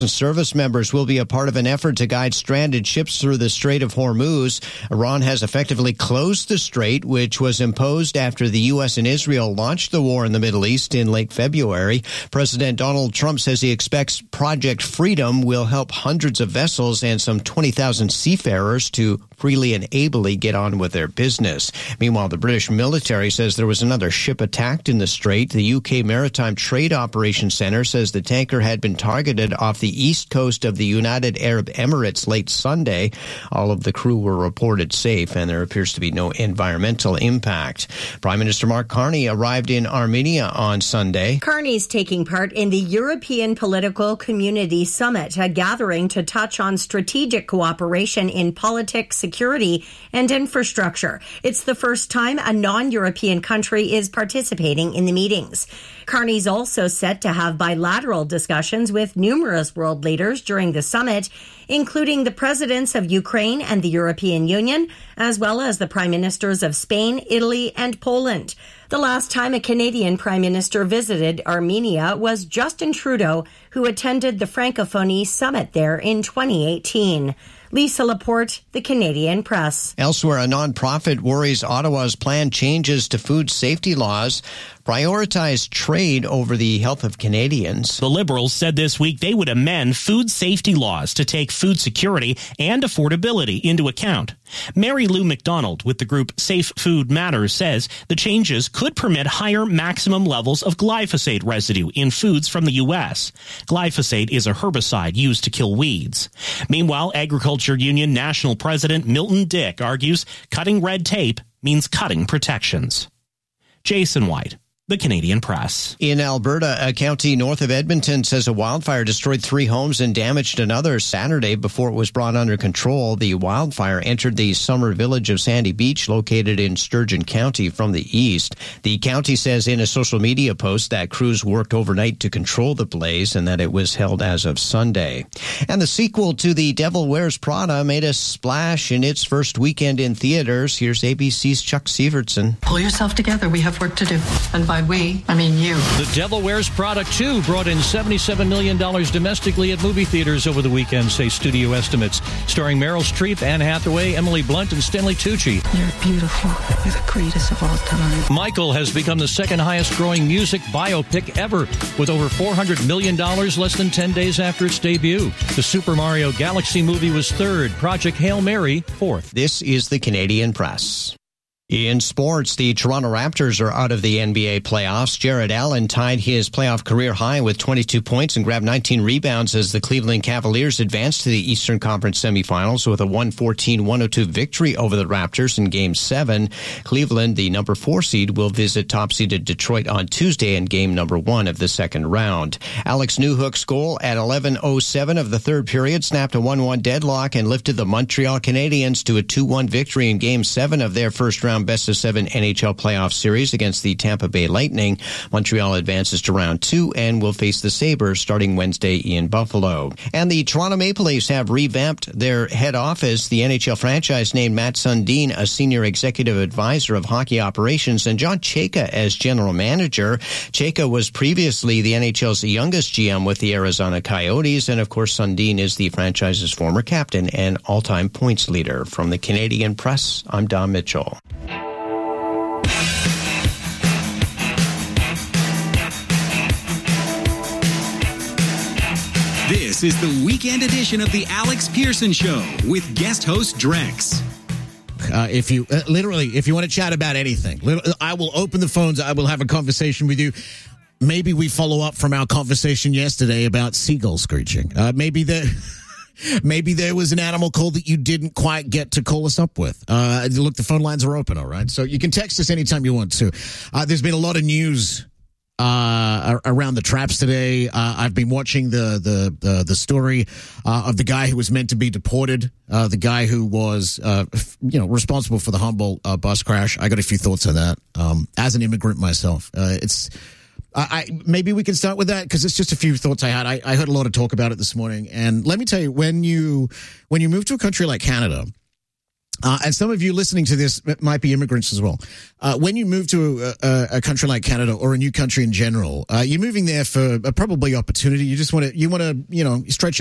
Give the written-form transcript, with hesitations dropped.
Service members will be a part of an effort to guide stranded ships through the Strait of Hormuz. Iran has effectively closed the strait, which was imposed after the U.S. and Israel launched the war in the Middle East in late February. President Donald Trump says he expects Project Freedom will help hundreds of vessels and some 20,000 seafarers to freely and ably get on with their business. Meanwhile, the British military says there was another ship attacked in the strait. The UK Maritime Trade Operations Centre says the tanker had been targeted off the east coast of the United Arab Emirates late Sunday. All of the crew were reported safe, and there appears to be no environmental impact. Prime Minister Mark Carney arrived in Armenia on Sunday. Carney's taking part in the European Political Community Summit, a gathering to touch on strategic cooperation in politics, security, and infrastructure. It's the first time a non-European country is participating in the meetings. Carney's also set to have bilateral discussions with numerous world leaders during the summit, including the presidents of Ukraine and the European Union, as well as the prime ministers of Spain, Italy, and Poland. The last time a Canadian prime minister visited Armenia was Justin Trudeau, who attended the Francophonie summit there in 2018. Lisa Laporte, The Canadian Press. Elsewhere, a nonprofit worries Ottawa's planned changes to food safety laws prioritize trade over the health of Canadians. The Liberals said this week they would amend food safety laws to take food security and affordability into account. Mary Lou McDonald with the group Safe Food Matters says the changes could permit higher maximum levels of glyphosate residue in foods from the U.S. Glyphosate is a herbicide used to kill weeds. Meanwhile, Agriculture Union National President Milton Dick argues cutting red tape means cutting protections. Jason White, The Canadian Press. In Alberta, a county north of Edmonton says a wildfire destroyed 3 homes and damaged another Saturday before it was brought under control. The wildfire entered the summer village of Sandy Beach, located in Sturgeon County, from the east. The county says in a social media post that crews worked overnight to control the blaze and that it was held as of Sunday. And the sequel to The Devil Wears Prada made a splash in its first weekend in theaters. Here's ABC's Chuck Sievertson. Pull yourself together. We have work to do. And by we, I mean you. The Devil Wears Prada 2 brought in $77 million domestically at movie theaters over the weekend, say studio estimates. Starring Meryl Streep, Anne Hathaway, Emily Blunt, and Stanley Tucci. You're beautiful. You're the greatest of all time. Michael has become the second highest growing music biopic ever, with over $400 million less than 10 days after its debut. The Super Mario Galaxy movie was third. Project Hail Mary, fourth. This is the Canadian Press. In sports, the Toronto Raptors are out of the NBA playoffs. Jared Allen tied his playoff career high with 22 points and grabbed 19 rebounds as the Cleveland Cavaliers advanced to the Eastern Conference semifinals with a 114-102 victory over the Raptors in Game 7. Cleveland, the number 4 seed, will visit top-seeded Detroit on Tuesday in Game number 1 of the second round. Alex Newhook's goal at 11:07 of the third period snapped a 1-1 deadlock and lifted the Montreal Canadiens to a 2-1 victory in Game 7 of their first-round best-of-7 NHL playoff series against the Tampa Bay Lightning. Montreal advances to round 2 and will face the Sabres starting Wednesday in Buffalo. And the Toronto Maple Leafs have revamped their head office. The NHL franchise named Matt Sundin a senior executive advisor of hockey operations and John Chayka as general manager. Chayka was previously the NHL's youngest GM with the Arizona Coyotes, and of course Sundin is the franchise's former captain and all-time points leader. From the Canadian Press, I'm Don Mitchell. This is the weekend edition of the Alex Pearson Show with guest host Drex. If you want to chat about anything, I will open the phones. I will have a conversation with you. Maybe we follow up from our conversation yesterday about seagulls screeching. Maybe there was an animal call that you didn't quite get to call us up with. Look, the phone lines are open, all right? So you can text us anytime you want to. There's been a lot of news around the traps today. I've been watching the story of the guy who was meant to be deported, the guy who was responsible for the Humboldt bus crash. I got a few thoughts on that. As an immigrant myself, maybe we can start with that because it's just a few thoughts I had. I heard a lot of talk about it this morning, and let me tell you, when you move to a country like Canada, and some of you listening to this might be immigrants as well. When you move to a country like Canada or a new country in general, you're moving there for probably opportunity. You just want to, stretch